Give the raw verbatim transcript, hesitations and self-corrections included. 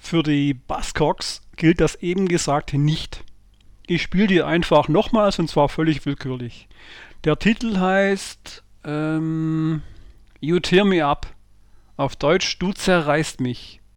Für die Buzzcocks gilt das eben Gesagte nicht. Ich spiele die einfach nochmals und zwar völlig willkürlich. Der Titel heißt ähm, You Tear Me Up. Auf Deutsch, du zerreißt mich.